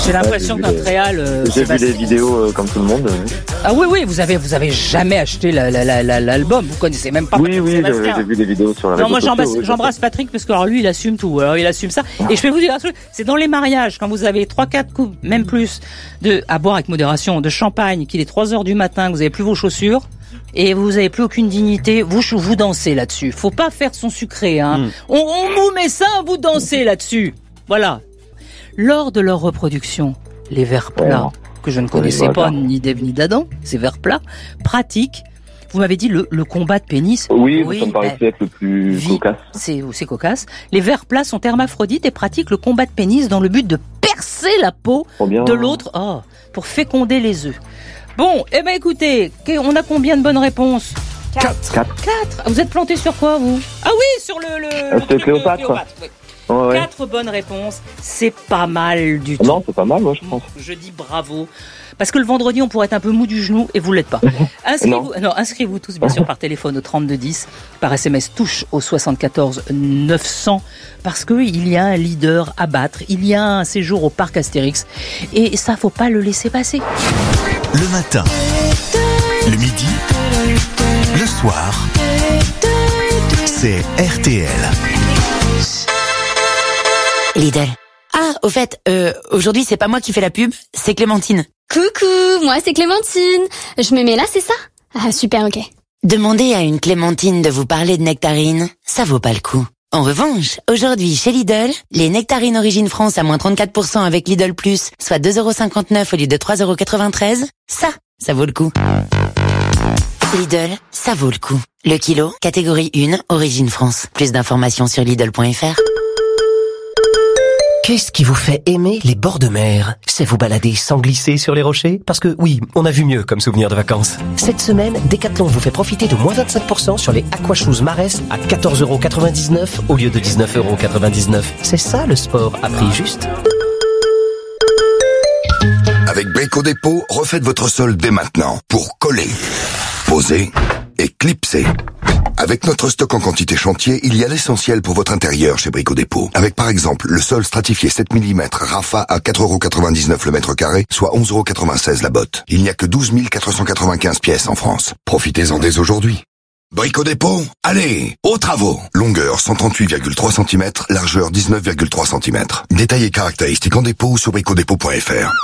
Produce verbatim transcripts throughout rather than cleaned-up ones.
J'ai l'impression ouais, que notre réal. Euh, j'ai Sébastien... vu des vidéos euh, comme tout le monde. Oui. Ah oui, oui, vous avez, vous avez jamais acheté la, la, la, la, l'album. Vous connaissez même pas. Oui, oui, Sébastien. J'ai vu des vidéos sur la. Non, moi j'embrasse, oui, j'embrasse Patrick parce que alors lui, il assume tout. Alors il assume ça. Ah. Et je vais vous dire un truc. C'est dans les mariages quand vous avez trois, quatre coups, même plus, de à boire avec modération, de champagne, qu'il est trois heures du matin, que vous avez plus vos chaussures. Et vous avez plus aucune dignité, vous vous dansez là-dessus. Faut pas faire son sucré, hein. Mm. On, on vous met ça, vous dansez là-dessus. Voilà. Lors de leur reproduction, les vers plats, ouais. que je ne connaissais ouais, pas ni d'Ève ni d'Adam, ces vers plats, pratiques. Vous m'avez dit le, le combat de pénis. Oui, oui ça me paraissait être le plus vie, cocasse. C'est, c'est cocasse. Les vers plats sont hermaphrodites et pratiquent le combat de pénis dans le but de percer la peau de l'autre, oh, pour féconder les œufs. Bon, eh ben écoutez, on a combien de bonnes réponses? Quatre. Quatre. Vous êtes planté sur quoi, vous? Ah oui, sur le... le, ah, C'était Cléopâtre. Cléopâtre oui. oh, ouais. Quatre bonnes réponses, c'est pas mal du tout. Non, c'est pas mal, moi, je pense. Je dis bravo. Parce que le vendredi, on pourrait être un peu mou du genou et vous l'êtes pas. Inscrivez-vous, non. non, inscrivez-vous tous, bien sûr, par téléphone au trente-deux dix, par S M S touche au soixante-quatorze neuf cents, parce que il y a un leader à battre, il y a un séjour au parc Astérix, et ça, faut pas le laisser passer. Le matin, le midi, le soir, c'est R T L. Lidl. Ah, au fait, euh, aujourd'hui, c'est pas moi qui fais la pub, c'est Clémentine. Coucou, moi c'est Clémentine. Je me mets là, c'est ça? Ah, super, ok. Demandez à une Clémentine de vous parler de nectarines, ça vaut pas le coup. En revanche, aujourd'hui, chez Lidl, les nectarines Origine France à moins trente-quatre pour cent avec Lidl Plus, soit deux euros cinquante-neuf au lieu de trois euros quatre-vingt-treize, ça, ça vaut le coup. Lidl, ça vaut le coup. Le kilo, catégorie un, Origine France. Plus d'informations sur Lidl point F R. Qu'est-ce qui vous fait aimer les bords de mer? C'est vous balader sans glisser sur les rochers? Parce que oui, on a vu mieux comme souvenir de vacances. Cette semaine, Decathlon vous fait profiter de moins vingt-cinq pour cent sur les Aquashoes Marès à quatorze euros quatre-vingt-dix-neuf au lieu de dix-neuf euros quatre-vingt-dix-neuf. C'est ça le sport à prix juste. Avec Brico Dépôt, refaites votre sol dès maintenant pour coller, poser et clipser. Avec notre stock en quantité chantier, il y a l'essentiel pour votre intérieur chez Brico Dépôt. Avec par exemple le sol stratifié sept millimètres Rafa à quatre euros quatre-vingt-dix-neuf le mètre carré, soit onze euros quatre-vingt-seize la botte. Il n'y a que douze mille quatre cent quatre-vingt-quinze pièces en France. Profitez-en dès aujourd'hui. Brico Dépôt, allez, aux travaux. Longueur cent trente-huit virgule trois centimètres, largeur dix-neuf virgule trois centimètres. Détails et caractéristiques en dépôt ou sur brico dépôt point F R.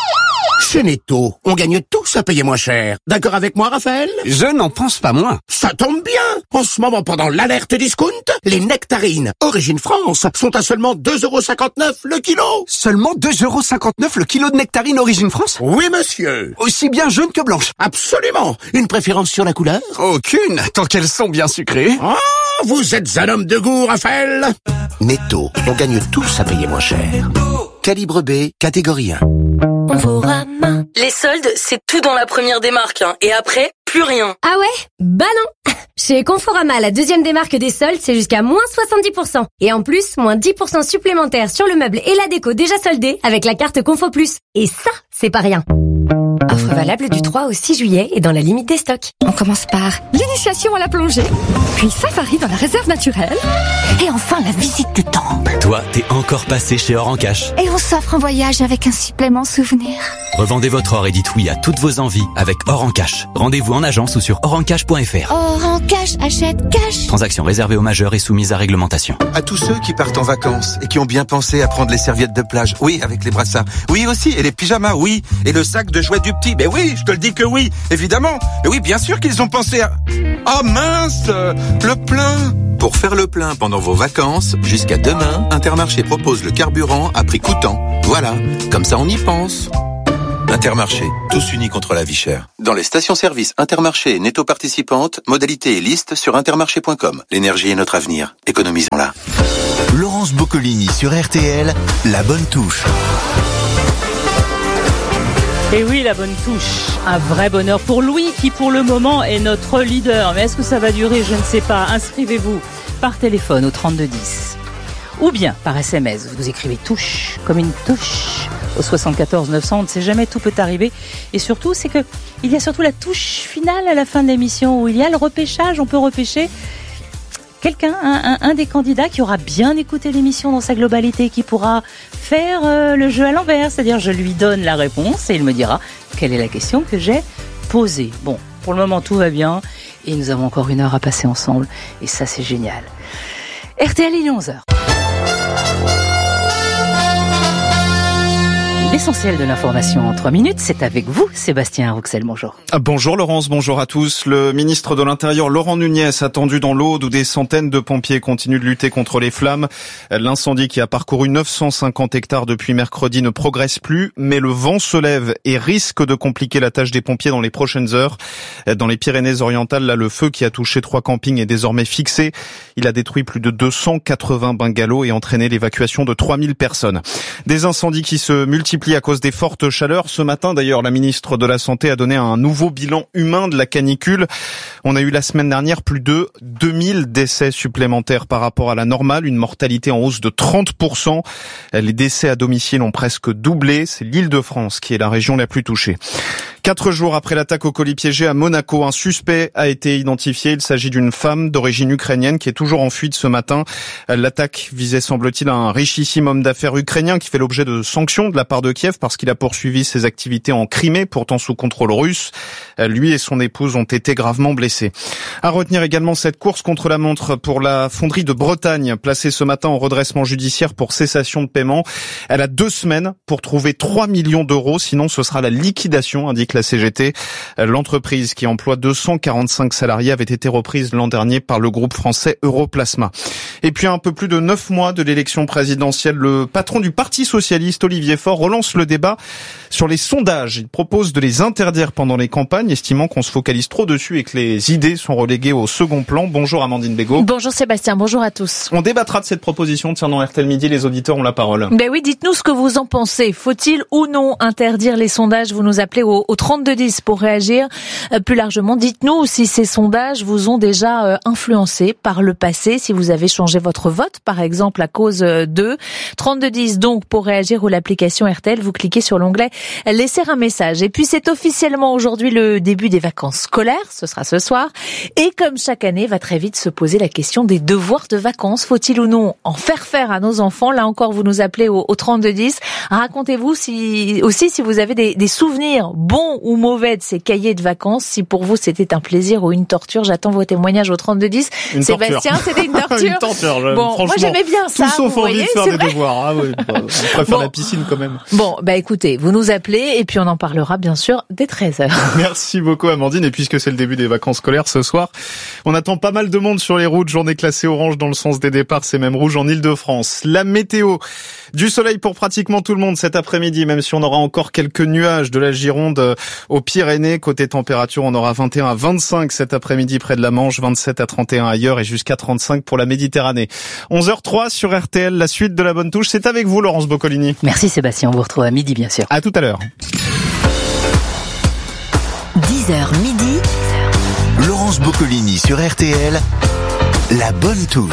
Chez Netto, on gagne tous à payer moins cher. D'accord avec moi, Raphaël? Je n'en pense pas moins. Ça tombe bien. En ce moment, pendant l'alerte discount, les nectarines Origine France sont à seulement deux euros cinquante-neuf le kilo. Seulement deux euros cinquante-neuf le kilo de nectarines Origine France? Oui, monsieur. Aussi bien jaune que blanche? Absolument. Une préférence sur la couleur? Aucune, tant qu'elles sont bien sucrées. Ah, vous êtes un homme de goût, Raphaël. Netto, on gagne tous à payer moins cher. Calibre B, catégorie un. Conforama. Les soldes, c'est tout dans la première démarque, hein. Et après, plus rien. Ah ouais? Bah non. Chez Conforama, la deuxième démarque des soldes, c'est jusqu'à moins soixante-dix pour cent. Et en plus, moins dix pour cent supplémentaires sur le meuble et la déco déjà soldés avec la carte Confo Plus. Et ça, c'est pas rien. Offre valable du trois au six juillet et dans la limite des stocks. On commence par l'initiation à la plongée, puis safari dans la réserve naturelle, et enfin la visite du temple. Toi, t'es encore passé chez Or en Cash. Et on s'offre un voyage avec un supplément souvenir. Revendez votre or et dites oui à toutes vos envies avec Or en Cash. Rendez-vous en agence ou sur or en cash point F R. Or en Cash, achète cash. Transaction réservée aux majeurs et soumise à réglementation. À tous ceux qui partent en vacances et qui ont bien pensé à prendre les serviettes de plage, oui, avec les brassards, oui aussi, et les pyjamas, oui, et le sac de jouets du petit, ben oui, je te le dis que oui, évidemment. Mais oui, bien sûr qu'ils ont pensé à... Oh mince, le plein. Pour faire le plein pendant vos vacances, jusqu'à demain, Intermarché propose le carburant à prix coûtant. Voilà, comme ça on y pense. Intermarché, tous unis contre la vie chère. Dans les stations-service Intermarché et Netto participantes, modalités et listes sur intermarché point com. L'énergie est notre avenir, économisons-la. Laurence Boccolini sur R T L, la bonne touche. Et oui, la bonne touche, un vrai bonheur pour Louis qui pour le moment est notre leader. Mais est-ce que ça va durer? Je ne sais pas. Inscrivez-vous par téléphone au trente-deux dix ou bien par S M S. Vous écrivez touche comme une touche au soixante-quatorze neuf cents. On ne sait jamais, tout peut arriver. Et surtout, c'est que il y a surtout la touche finale à la fin de l'émission où il y a le repêchage. On peut repêcher quelqu'un, un, un, un des candidats qui aura bien écouté l'émission dans sa globalité, qui pourra faire euh, le jeu à l'envers, c'est-à-dire je lui donne la réponse et il me dira quelle est la question que j'ai posée. Bon, pour le moment tout va bien et nous avons encore une heure à passer ensemble et ça c'est génial. R T L, il est onze heures. L'essentiel de l'information en trois minutes, c'est avec vous, Sébastien Rouxel. Bonjour. Bonjour Laurence, bonjour à tous. Le ministre de l'Intérieur, Laurent Nunez, attendu dans l'Aude où des centaines de pompiers continuent de lutter contre les flammes. L'incendie qui a parcouru neuf cent cinquante hectares depuis mercredi ne progresse plus, mais le vent se lève et risque de compliquer la tâche des pompiers dans les prochaines heures. Dans les Pyrénées-Orientales, là, le feu qui a touché trois campings est désormais fixé. Il a détruit plus de deux cent quatre-vingts bungalows et entraîné l'évacuation de trois mille personnes. Des incendies qui se multiplient à cause des fortes chaleurs. Ce matin, d'ailleurs, la ministre de la Santé a donné un nouveau bilan humain de la canicule. On a eu la semaine dernière plus de deux mille décès supplémentaires par rapport à la normale, une mortalité en hausse de trente pour cent. Les décès à domicile ont presque doublé. C'est l'Île-de-France qui est la région la plus touchée. Quatre jours après l'attaque au colis piégé à Monaco, un suspect a été identifié. Il s'agit d'une femme d'origine ukrainienne qui est toujours en fuite ce matin. L'attaque visait, semble-t-il, un richissime homme d'affaires ukrainien qui fait l'objet de sanctions de la part de Kiev parce qu'il a poursuivi ses activités en Crimée, pourtant sous contrôle russe. Lui et son épouse ont été gravement blessés. À retenir également cette course contre la montre pour la fonderie de Bretagne, placée ce matin en redressement judiciaire pour cessation de paiement. Elle a deux semaines pour trouver trois millions d'euros, sinon ce sera la liquidation, indique la C G T. L'entreprise qui emploie deux cent quarante-cinq salariés avait été reprise l'an dernier par le groupe français Europlasma. Et puis à un peu plus de neuf mois de l'élection présidentielle, le patron du Parti socialiste, Olivier Faure, relance le débat sur les sondages. Il propose de les interdire pendant les campagnes, estimant qu'on se focalise trop dessus et que les idées sont reléguées au second plan. Bonjour Amandine Bégaud. Bonjour Sébastien, bonjour à tous. On débattra de cette proposition, tiens, dans R T L Midi, les auditeurs ont la parole. Ben oui, dites-nous ce que vous en pensez. Faut-il ou non interdire les sondages? Vous nous appelez au, au trente-deux dix pour réagir. Euh, plus largement, dites-nous si ces sondages vous ont déjà euh, influencé par le passé, si vous avez changé votre vote, par exemple, à cause euh, d'eux. trente-deux dix donc pour réagir, ou l'application R T L, vous cliquez sur l'onglet « Laisser un message ». Et puis c'est officiellement aujourd'hui le début des vacances scolaires, ce sera ce soir. Et comme chaque année, va très vite se poser la question des devoirs de vacances. Faut-il ou non en faire faire à nos enfants? Là encore, vous nous appelez au, au trente-deux dix. Racontez-vous si, aussi si vous avez des, des souvenirs bons ou mauvais de ces cahiers de vacances. Si pour vous c'était un plaisir ou une torture, j'attends vos témoignages au trente-deux dix. Une Sébastien, torture. c'était une torture. Une torture, je, bon, moi j'aimais bien ça. Tout sauf vous envie voyez, de faire c'est des vrai. devoirs. Ah oui, on préfère bon. la piscine quand même. Bon, bah écoutez, vous nous appelez et puis on en parlera bien sûr dès treize heures. Merci beaucoup Amandine. Et puisque c'est le début des vacances scolaires ce soir, on attend pas mal de monde sur les routes. Journée classée orange dans le sens des départs, c'est même rouge en Île-de-France. La météo, du soleil pour pratiquement tout le monde cet après-midi, même si on aura encore quelques nuages, de la Gironde aux Pyrénées. Côté température, on aura vingt et un à vingt-cinq cet après-midi près de la Manche, vingt-sept à trente et un ailleurs et jusqu'à trente-cinq pour la Méditerranée. onze heures zéro trois sur R T L, la suite de la bonne touche, c'est avec vous Laurence Boccolini. Merci Sébastien, on vous retrouve à midi bien sûr. À tout à l'heure. dix heures midi. Laurence Boccolini sur R T L, la bonne touche.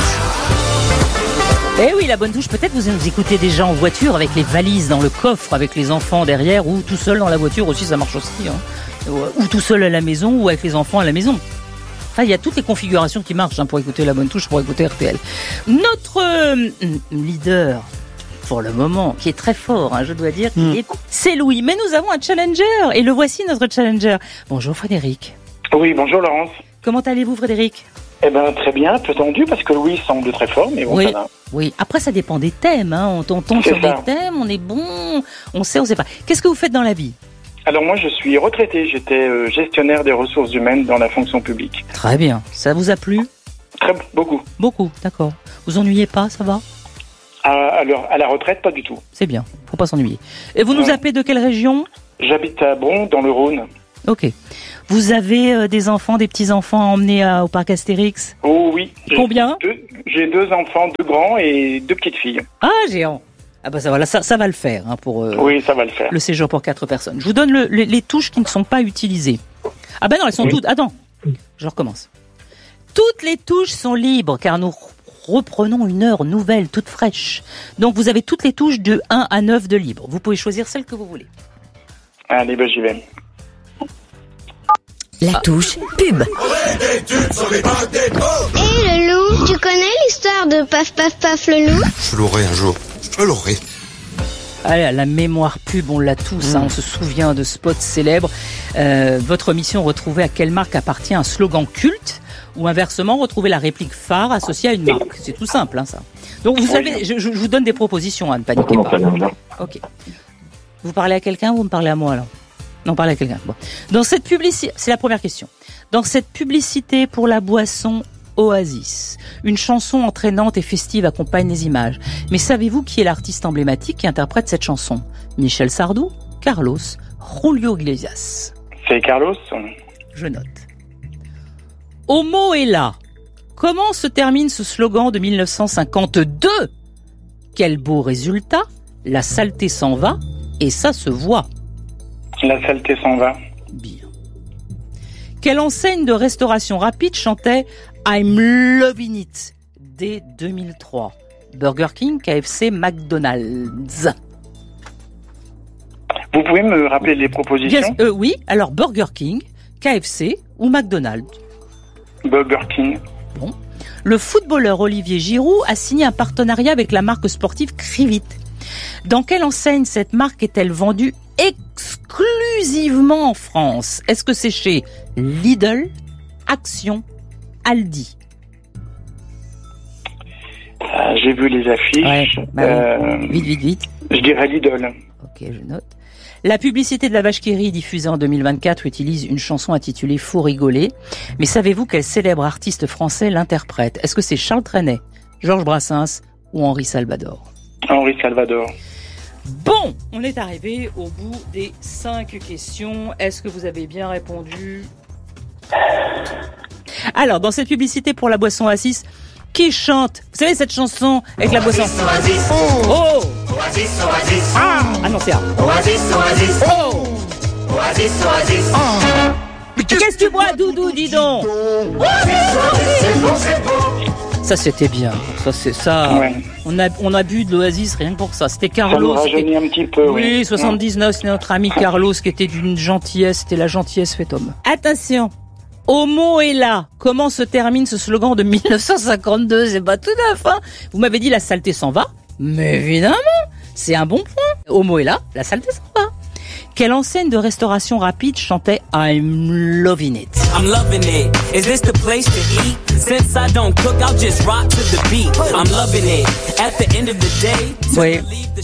Eh oui, la bonne touche, peut-être vous nous écoutez déjà en voiture avec les valises dans le coffre, avec les enfants derrière, ou tout seul dans la voiture aussi, ça marche aussi. Hein. Ou tout seul à la maison, ou avec les enfants à la maison. Enfin, il y a toutes les configurations qui marchent hein, pour écouter la bonne touche, pour écouter R T L. Notre euh, leader, pour le moment, qui est très fort, hein, je dois dire, mm. est, c'est Louis. Mais nous avons un challenger, et le voici notre challenger. Bonjour Frédéric. Oui, bonjour Laurence. Comment allez-vous Frédéric ? Eh ben très bien, un peu tendu parce que Louis semble très fort, mais bon, oui, ça va. Oui, après ça dépend des thèmes, hein. on tombe sur ça. Des thèmes, on est bon, on sait, on sait pas. Qu'est-ce que vous faites dans la vie ? Alors moi je suis retraité, j'étais euh, gestionnaire des ressources humaines dans la fonction publique. Très bien, ça vous a plu ? Très beaucoup. Beaucoup, d'accord. Vous ennuyez pas, ça va ? à, à, leur, à la retraite, pas du tout. C'est bien, faut pas s'ennuyer. Et vous nous appelez de quelle région ? J'habite à Bron, dans le Rhône. Ok. Vous avez euh, des enfants, des petits-enfants à emmener à, au parc Astérix ? Oh oui. Combien ? J'ai deux, j'ai deux enfants, deux grands et deux petites filles. Ah, géant. Ah bah ça, voilà, ça, ça va le faire hein, pour euh, oui, ça va le faire. Le séjour pour quatre personnes. Je vous donne le, le, les touches qui ne sont pas utilisées. Ah ben non, elles sont oui. toutes... Attends, je recommence. Toutes les touches sont libres car nous reprenons une heure nouvelle, toute fraîche. Donc vous avez toutes les touches de un à neuf de libre. Vous pouvez choisir celle que vous voulez. Allez, ben j'y vais. La touche pub. Et le loup, tu connais l'histoire de Paf Paf Paf le loup? Je l'aurai un jour. Je l'aurai. Allez, la mémoire pub, on l'a tous, mmh. hein, on se souvient de spots célèbres. Euh, votre mission, retrouver à quelle marque appartient un slogan culte, ou inversement, retrouver la réplique phare associée à une marque. C'est tout simple, hein, ça. Donc vous savez, je, je vous donne des propositions, hein, ne paniquez pas. Ok. Vous parlez à quelqu'un ou vous me parlez à moi, alors? Non, parlez à quelqu'un. Bon. Dans cette publicité, c'est la première question. Dans cette publicité pour la boisson Oasis, une chanson entraînante et festive accompagne les images. Mais savez-vous qui est l'artiste emblématique qui interprète cette chanson? Michel Sardou, Carlos, Julio Iglesias. C'est Carlos. Je note. Homo est là. Comment se termine ce slogan de mille neuf cent cinquante-deux? Quel beau résultat, la saleté s'en va et ça se voit. La saleté s'en va. Bien. Quelle enseigne de restauration rapide chantait I'm loving it dès deux mille trois? Burger King, K F C, McDonald's. Vous pouvez me rappeler les propositions? Bien, euh, Oui, alors Burger King, K F C ou McDonald's? Burger King. Bon. Le footballeur Olivier Giroud a signé un partenariat avec la marque sportive Crivit. Dans quelle enseigne cette marque est-elle vendue exclusivement en France? Est-ce que c'est chez Lidl, Action, Aldi? euh, J'ai vu les affiches. Ouais, bah euh, oui. Vite, vite, vite. Je dirais Lidl. Ok, je note. La publicité de la vache qui rit diffusée en deux mille vingt-quatre utilise une chanson intitulée Faut rigoler. Mais savez-vous quel célèbre artiste français l'interprète? Est-ce que c'est Charles Trenet, Georges Brassens ou Henri Salvador? Henri Salvador. Bon, on est arrivé au bout des cinq questions. Est-ce que vous avez bien répondu? Alors, dans cette publicité pour la boisson Oasis, qui chante? Vous savez cette chanson avec la boisson? Oasis, Oh, Oasis, Oasis, ah, ah non, c'est A. Oasis, Oasis, Oh, Oasis, Oasis. Mais qu'est-ce que tu bois, Doudou, dis donc? C'est bon, c'est bon. Ça, c'était bien. Ça, c'est ça. Ouais. On a, on a bu de l'Oasis rien que pour ça. C'était Ça nous Carlos. rajeunit un petit peu, oui. Oui, soixante-dix-neuf, c'était notre ami Carlos qui était d'une gentillesse. C'était la gentillesse faite homme. Attention. Homo est là. Comment se termine ce slogan de mille neuf cent cinquante-deux? C'est pas tout neuf, hein. Vous m'avez dit la saleté s'en va. Mais évidemment. C'est un bon point. Homo est là. La saleté s'en va. Quelle enseigne de restauration rapide chantait I'm loving it? I'm loving it. Is this the place to eat? Since I don't cook, I'll just rock to the beat. I'm loving it. At the end of the day, Oui.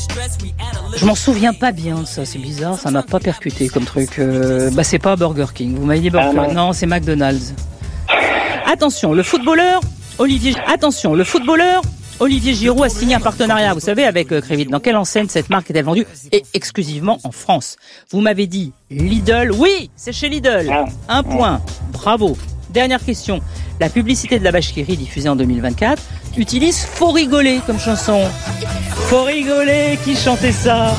Je m'en souviens pas bien de ça, c'est bizarre, ça m'a pas percuté comme truc. Euh, bah c'est pas Burger King, vous m'avez dit Burger King. Ah, non, non c'est McDonald's. Attention, le footballeur Olivier Attention, le footballeur Olivier Giroud a signé un partenariat, vous savez, avec euh, Crivit. Dans quelle enseigne cette marque est-elle vendue? Et exclusivement en France. Vous m'avez dit Lidl. Oui, c'est chez Lidl. Un point. Bravo. Dernière question. La publicité de la vache qui rit diffusée en deux mille vingt-quatre utilise Faut rigoler comme chanson. Faut rigoler, qui chantait ça?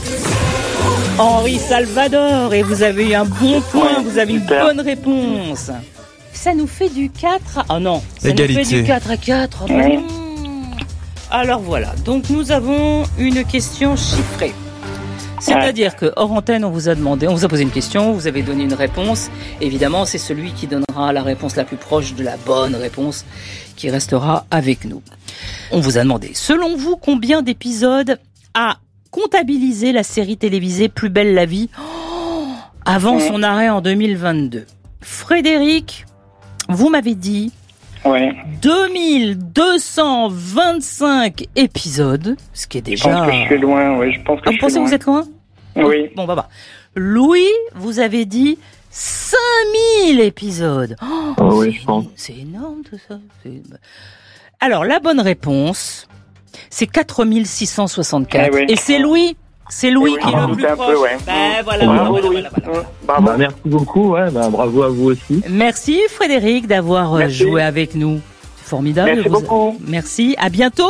Henri Salvador. Et vous avez eu un bon point, vous avez une bonne réponse. Ça nous fait du quatre à... Oh non, ça Égalité. nous fait du quatre à quatre. Oh non. Alors voilà, donc nous avons une question chiffrée. C'est-à-dire que hors antenne, on vous a demandé, on vous a posé une question, vous avez donné une réponse. Évidemment, c'est celui qui donnera la réponse la plus proche de la bonne réponse qui restera avec nous. On vous a demandé, selon vous, combien d'épisodes a comptabilisé la série télévisée Plus belle la vie oh, avant son arrêt en deux mille vingt-deux? Frédéric, vous m'avez dit ouais. deux mille deux cent vingt-cinq épisodes, ce qui est déjà... Je pense que je suis loin, oui, je pense que ah, je vous pensez suis loin. que vous êtes loin? Oui. Bon, bah, bah. Louis, vous avez dit cinq mille épisodes. Oh, oh oui, je pense. C'est énorme tout ça. C'est... Alors, la bonne réponse, c'est quatre mille six cent soixante-quatre. Eh oui. Et c'est Louis. C'est Louis oui, qui est le plus un proche. peu, ouais. Ben, voilà, Bravo, voilà, Louis. voilà, voilà, voilà. Bah, bah, merci beaucoup, ouais, bah, bravo à vous aussi. Merci Frédéric d'avoir Merci. joué avec nous. C'est formidable. Merci vous... beaucoup. Merci. À bientôt.